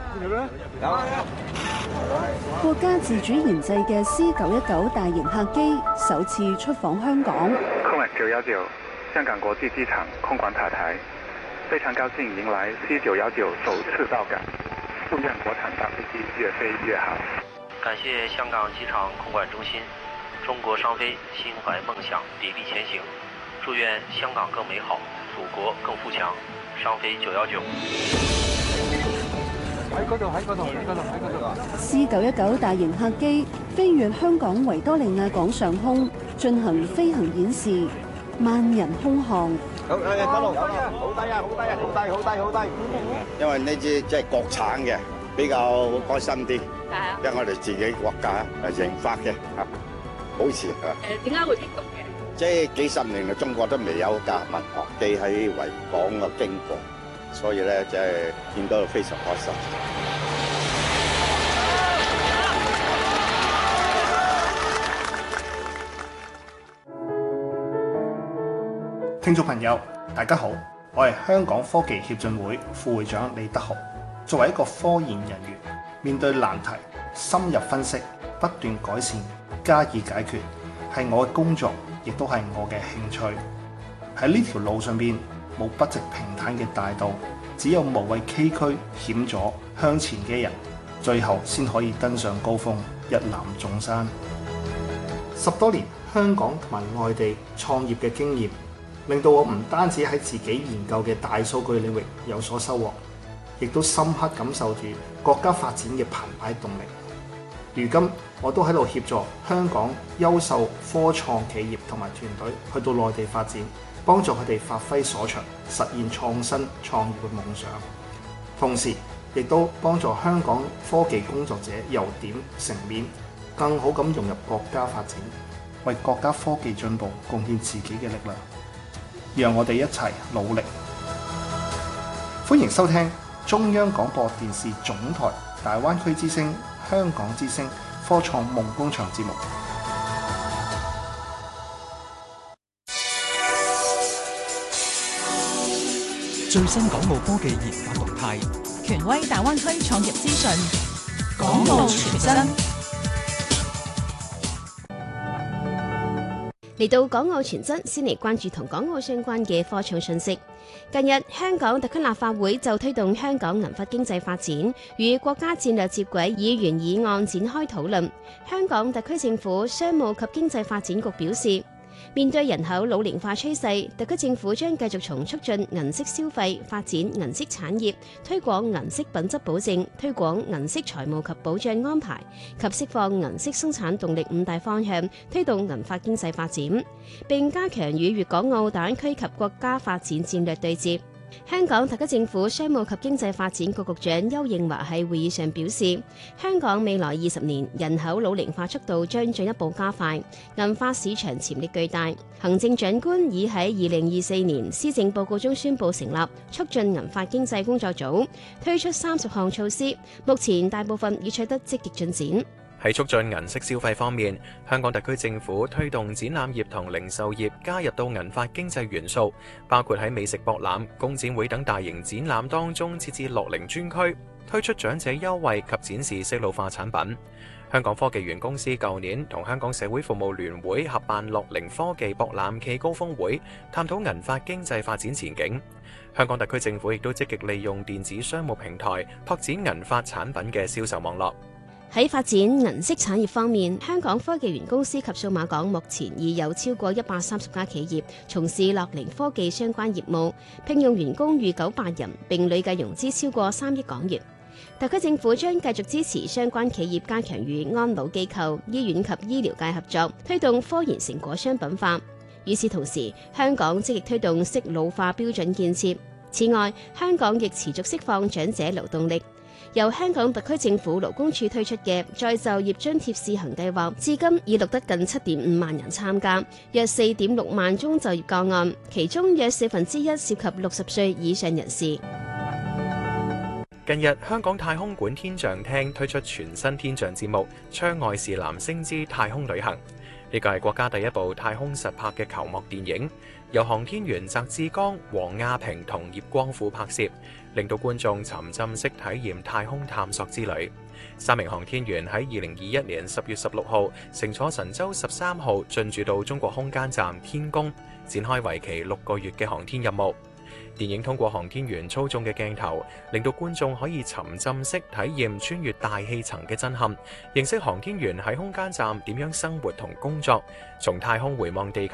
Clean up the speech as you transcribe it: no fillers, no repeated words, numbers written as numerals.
國家自主研製嘅 C919大型客機首次出訪香港。 空919香港國際機場空管塔台，非常高興迎來 C919首次到港，祝願國產大飛機越飛越好。 感謝香港機場空管中心，中國商飛心懷夢想，砥礪前行。祝願香港更美好，祖國更富強。商飛919。 喺嗰度。 C919大型客機飛越香港維多利亞港上空，進行飛行演示，萬人空巷。 好低啊！ 因為呢支即係國產嘅，比較開心啲。因為我哋自己國家研發嘅嚇，保持嚇。 點解會激動嘅？ 即係幾十年啦，中國都未有架民航機喺維港嘅經過，所以咧即係見到非常開心。 聽眾朋友，大家好，我係香港科技協進會副會長李德豪。作為一個科研人員，面對難題，深入分析，不斷改善，加以解決，係我嘅工作，亦都係我嘅興趣。喺呢條路上邊，冇不直平坦嘅大道，只有無畏崎嶇險阻向前嘅人，最後先可以登上高峰，一覽眾山。10多年香港同埋外地創業嘅經驗，令到我唔單止喺自己研究嘅大數據領域有所收穫，亦都深刻感受住國家發展嘅澎湃動力。如今我都喺度協助香港優秀科創企業同埋團隊去到內地發展，幫助佢哋發揮所長，實現創新創業嘅夢想。同時亦都幫助香港科技工作者由點成面，更好咁融入國家發展，為國家科技進步貢獻自己嘅力量。讓我哋一齊努力。歡迎收聽中央廣播電視總台大灣區之聲、香港之聲科創夢工場節目。 最新港澳科技研發動態， 權威大灣區創業資訊， 港澳全真。 嚟到港澳全真，先嚟關注同港澳相關嘅科創訊息。近日，香港特區立法會就推動香港銀髮經濟發展與國家戰略接軌議員議案展開討論。香港特區政府商務及經濟發展局表示，面對人口老齡化趨勢，特區政府將繼續從促進銀色消費、發展銀色產業、推廣銀色品質保證、推廣銀色財務及保障安排及釋放銀色生產動力5大方向，推動銀髮經濟發展，並加強與粵港澳大灣區及國家發展戰略對接。香港特區政府商務及經濟發展局局長邱應華喺會議上表示，香港未來20年人口老齡化速度將進一步加快，銀髮市場潛力巨大。行政長官已喺2024年施政報告中宣布成立促進銀髮經濟工作組，推出30項措施，目前大部分已取得積極進展。 喺促進銀色消費方面，香港特區政府推動展覽業同零售業加入到銀髮經濟元素，包括喺美食博覽、工展會等大型展覽當中設置樂齡專區，推出長者優惠及展示適老化產品。香港科技園公司舊年同香港社會服務聯會合辦樂齡科技博覽暨高峰會，探討銀髮經濟發展前景。香港特區政府亦都積極利用電子商務平台拓展銀髮產品嘅銷售網絡。 喺發展銀色產業方面，香港科技園公司及數碼港目前已有超過130家企業從事樂齡科技相關業務，聘用員工逾900人，並累計融資超過3億港元。特區政府將繼續支持相關企業加強與安老機構、醫院及醫療界合作，推動科研成果商品化。與此同時，香港積極推動適老化標準建設。此外，香港亦持續釋放長者勞動力。由香港特區政府勞工處推出嘅再就業津貼試行計劃，至今已錄得近7.5萬人參加，約4.6萬宗就業個案，其中約1/4涉及60歲以上人士。 近日，香港太空館天象廳推出全新天象節目《窗外是藍星之太空旅行》。 呢個係國家第一部太空實拍嘅球幕電影，由航天員翟志剛、黃亞平同葉光富拍攝，令到觀眾沉浸式體驗太空探索之旅。3名航天員喺2021年10月16號乘坐神舟13號進駐到中國空間站天宮，展開為期6個月嘅航天任務。電影通過航天員操縱嘅鏡頭，令到觀眾可以沉浸式體驗穿越大氣層嘅震撼，認識航天員喺空間站點樣生活同工作，從太空回望地球